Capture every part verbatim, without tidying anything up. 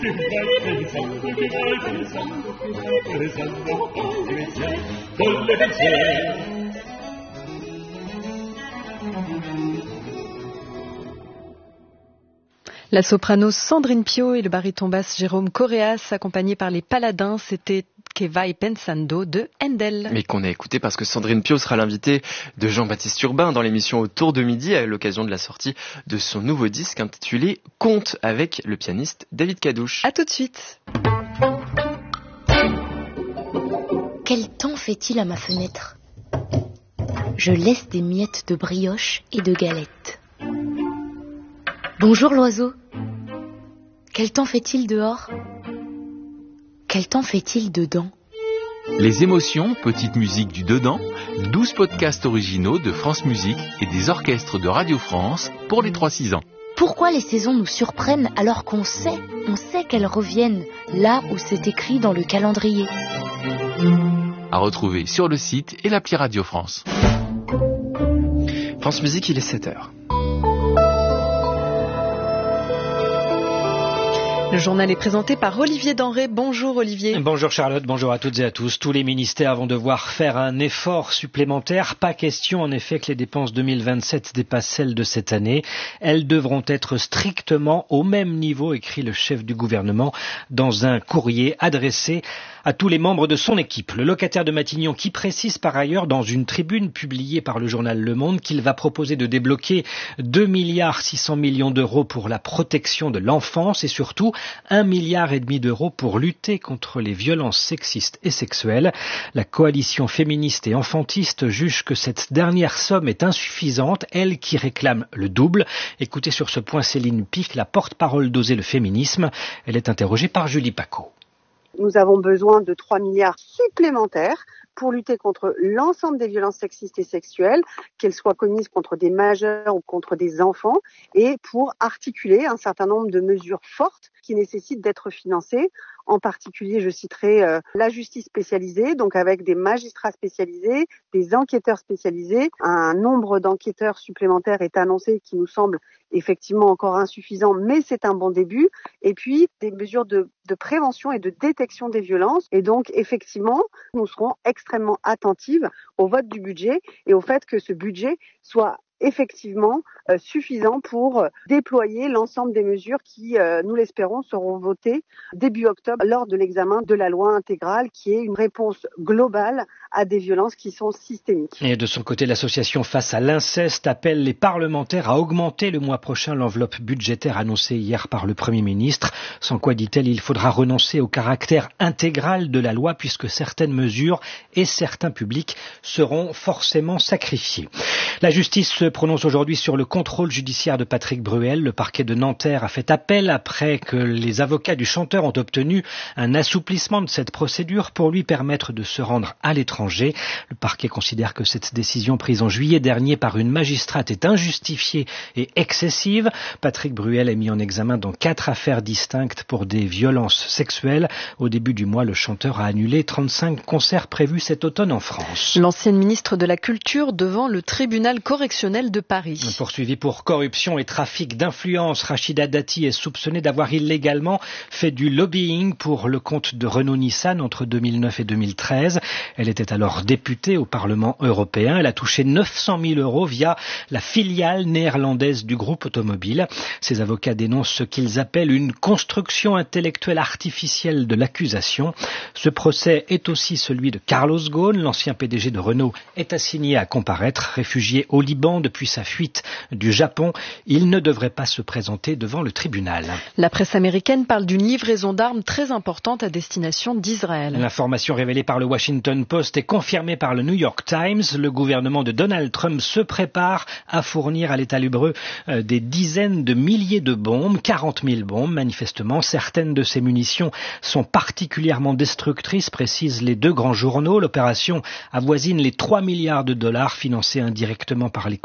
La soprano Sandrine Pio et le baryton basse Jérôme Correas, accompagnés par les Paladins, c'était Que vai pensando de Handel. Mais qu'on a écouté parce que Sandrine Pio sera l'invitée de Jean-Baptiste Urbain dans l'émission Autour de midi à l'occasion de la sortie de son nouveau disque intitulé Conte avec le pianiste David Cadouche. À tout de suite. Quel temps fait-il à ma fenêtre ? Je laisse des miettes de brioche et de galettes. Bonjour l'oiseau. Quel temps fait-il dehors ? Quel temps fait-il dedans ? Les émotions, petite musique du dedans, douze podcasts originaux de France Musique et des orchestres de Radio France pour les trois six ans. Pourquoi les saisons nous surprennent alors qu'on sait, on sait qu'elles reviennent là où c'est écrit dans le calendrier ? À retrouver sur le site et l'appli Radio France. France Musique, il est sept heures. Le journal est présenté par Olivier Denré. Bonjour Olivier. Bonjour Charlotte, bonjour à toutes et à tous. Tous les ministères vont devoir faire un effort supplémentaire. Pas question en effet que les dépenses deux mille vingt-sept dépassent celles de cette année. Elles devront être strictement au même niveau, écrit le chef du gouvernement dans un courrier adressé à tous les membres de son équipe. Le locataire de Matignon qui précise par ailleurs dans une tribune publiée par le journal Le Monde qu'il va proposer de débloquer deux milliards six cents millions d'euros pour la protection de l'enfance et surtout un milliard et demi d'euros pour lutter contre les violences sexistes et sexuelles. La coalition féministe et enfantiste juge que cette dernière somme est insuffisante, elle qui réclame le double. Écoutez sur ce point Céline Pic, la porte-parole d'Oser le féminisme. Elle est interrogée par Julie Paco. Nous avons besoin de trois milliards supplémentaires pour lutter contre l'ensemble des violences sexistes et sexuelles, qu'elles soient commises contre des majeurs ou contre des enfants, et pour articuler un certain nombre de mesures fortes qui nécessitent d'être financées. En particulier, je citerai euh, la justice spécialisée, donc avec des magistrats spécialisés, des enquêteurs spécialisés. Un nombre d'enquêteurs supplémentaires est annoncé qui nous semble effectivement encore insuffisant, mais c'est un bon début. Et puis, des mesures de, de prévention et de détection des violences. Et donc, effectivement, nous serons extrêmement attentives au vote du budget et au fait que ce budget soit effectivement euh, suffisant pour euh, déployer l'ensemble des mesures qui, euh, nous l'espérons, seront votées début octobre lors de l'examen de la loi intégrale qui est une réponse globale à des violences qui sont systémiques. Et de son côté, l'association Face à l'inceste appelle les parlementaires à augmenter le mois prochain l'enveloppe budgétaire annoncée hier par le Premier ministre. Sans quoi, dit-elle, il faudra renoncer au caractère intégral de la loi puisque certaines mesures et certains publics seront forcément sacrifiés. La justice se prononce aujourd'hui sur le contrôle judiciaire de Patrick Bruel. Le parquet de Nanterre a fait appel après que les avocats du chanteur ont obtenu un assouplissement de cette procédure pour lui permettre de se rendre à l'étranger. Le parquet considère que cette décision prise en juillet dernier par une magistrate est injustifiée et excessive. Patrick Bruel est mis en examen dans quatre affaires distinctes pour des violences sexuelles. Au début du mois, le chanteur a annulé trente-cinq concerts prévus cet automne en France. L'ancienne ministre de la Culture devant le tribunal correctionnel de Paris. Poursuivie pour corruption et trafic d'influence, Rachida Dati est soupçonnée d'avoir illégalement fait du lobbying pour le compte de Renault-Nissan entre deux mille neuf et deux mille treize. Elle était alors députée au Parlement européen. Elle a touché neuf cent mille euros via la filiale néerlandaise du groupe automobile. Ses avocats dénoncent ce qu'ils appellent une construction intellectuelle artificielle de l'accusation. Ce procès est aussi celui de Carlos Ghosn. L'ancien P D G de Renault est assigné à comparaître. Réfugié au Liban depuis sa fuite du Japon, il ne devrait pas se présenter devant le tribunal. La presse américaine parle d'une livraison d'armes très importante à destination d'Israël. L'information révélée par le Washington Post est confirmée par le New York Times. Le gouvernement de Donald Trump se prépare à fournir à l'État hébreu euh, des dizaines de milliers de bombes, quarante mille bombes manifestement. Certaines de ces munitions sont particulièrement destructrices, précisent les deux grands journaux. L'opération avoisine les trois milliards de dollars financés indirectement par les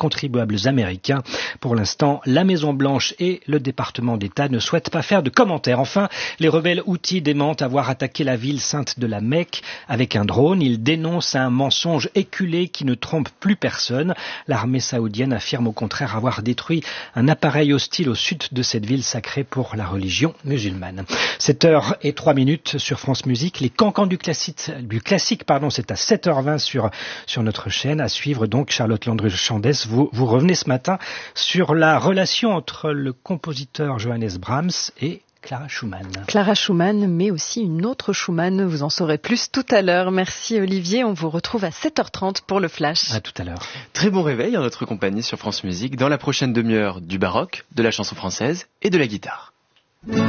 contribuables américains. Pour l'instant, la Maison-Blanche et le département d'État ne souhaitent pas faire de commentaires. Enfin, les rebelles houthis démentent avoir attaqué la ville sainte de la Mecque avec un drone. Ils dénoncent un mensonge éculé qui ne trompe plus personne. L'armée saoudienne affirme au contraire avoir détruit un appareil hostile au sud de cette ville sacrée pour la religion musulmane. sept heures et trois minutes sur France Musique. Les cancans du classique, du classique pardon, c'est à sept heures vingt sur, sur notre chaîne. À suivre donc, Charlotte Landru-Chandès, vous, vous revenez ce matin sur la relation entre le compositeur Johannes Brahms et Clara Schumann. Clara Schumann, mais aussi une autre Schumann. Vous en saurez plus tout à l'heure. Merci Olivier. On vous retrouve à sept heures trente pour le Flash. À tout à l'heure. Très bon réveil en notre compagnie sur France Musique. Dans la prochaine demi-heure, du baroque, de la chanson française et de la guitare.